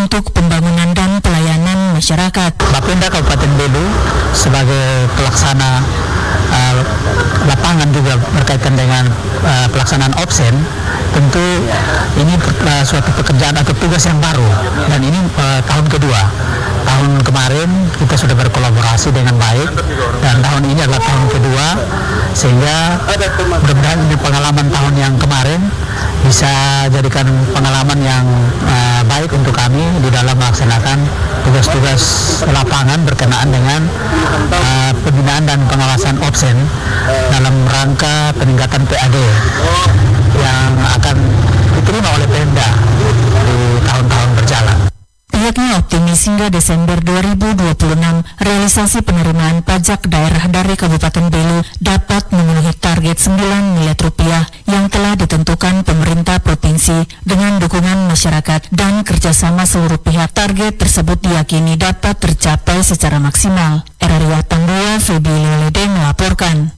untuk pembangunan dan pelayanan masyarakat. Bapenda Kabupaten Belu sebagai pelaksana lapangan juga berkaitan dengan pelaksanaan obsen, tentu ini suatu pekerjaan atau tugas yang baru, dan ini tahun kedua. Tahun kemarin kita sudah berkolaborasi dengan baik, dan tahun ini adalah tahun kedua, sehingga mudah-mudahan ini pengalaman tahun yang kemarin bisa jadikan pengalaman yang baik untuk kami di dalam melaksanakan tugas-tugas lapangan berkenaan dengan pembinaan dan pengawasan obsen dalam rangka peningkatan PAD yang akan diterima oleh Pemda di tahun-tahun berjalan. Pihaknya optimis hingga Desember 2026 realisasi penerimaan pajak daerah dari Kabupaten Belu dapat memenuhi target 9 miliar rupiah yang telah ditentukan pemerintah provinsi dengan dukungan masyarakat dan kerjasama seluruh pihak. Target tersebut diyakini dapat tercapai secara maksimal. Eraria Tangguya, Febi Lelede melaporkan.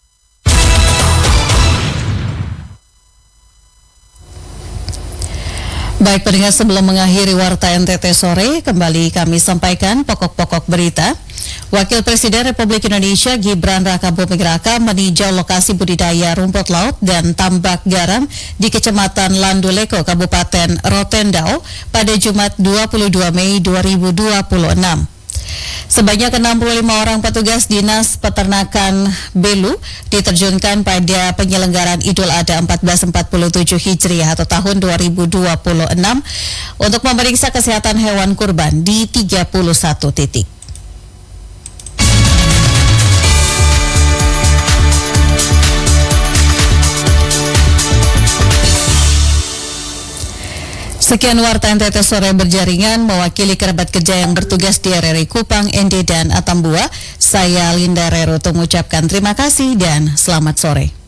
Baik pendengar, sebelum mengakhiri Warta NTT sore, kembali kami sampaikan pokok-pokok berita. Wakil Presiden Republik Indonesia Gibran Rakabuming Raka meninjau lokasi budidaya rumput laut dan tambak garam di Kecamatan Landuleko, Kabupaten Rotendao pada Jumat 22 Mei 2026. Sebanyak 65 orang petugas Dinas Peternakan Belu diterjunkan pada penyelenggaraan Idul Adha 1447 Hijriah atau tahun 2026 untuk memeriksa kesehatan hewan kurban di 31 titik. Sekian Warta NTT sore berjaringan, mewakili kerabat kerja yang bertugas di RRI Kupang, ND dan Atambua. Saya Linda Reruto mengucapkan terima kasih dan selamat sore.